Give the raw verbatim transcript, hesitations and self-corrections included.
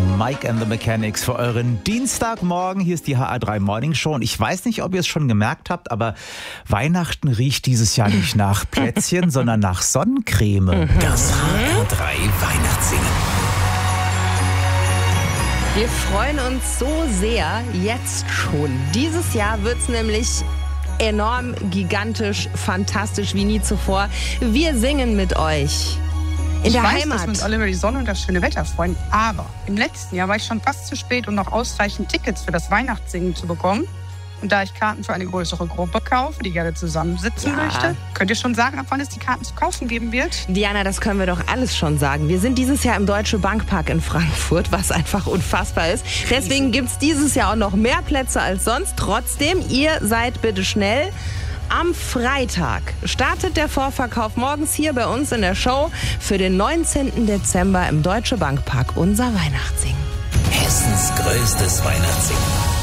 Mike and the Mechanics für euren Dienstagmorgen. Hier ist die H A drei Morning Show. Und ich weiß nicht, ob ihr es schon gemerkt habt, aber Weihnachten riecht dieses Jahr nicht nach Plätzchen, sondern nach Sonnencreme. Das H A drei Weihnachtssingen. Wir freuen uns so sehr, jetzt schon. Dieses Jahr wird es nämlich enorm, gigantisch, fantastisch wie nie zuvor. Wir singen mit euch. In ich der weiß, Heimat. dass wir uns alle über die Sonne und das schöne Wetter freuen, aber im letzten Jahr war ich schon fast zu spät, um noch ausreichend Tickets für das Weihnachtssingen zu bekommen. Und da ich Karten für eine größere Gruppe kaufe, die gerne zusammensitzen Ja. möchte, könnt ihr schon sagen, ab wann es die Karten zu kaufen geben wird? Diana, das können wir doch alles schon sagen. Wir sind dieses Jahr im Deutsche Bankpark in Frankfurt, was einfach unfassbar ist. Deswegen gibt es dieses Jahr auch noch mehr Plätze als sonst. Trotzdem, ihr seid bitte schnell. Am Freitag startet der Vorverkauf morgens hier bei uns in der Show für den neunzehnten Dezember im Deutsche Bankpark unser Weihnachtssingen. Hessens größtes Weihnachtssingen.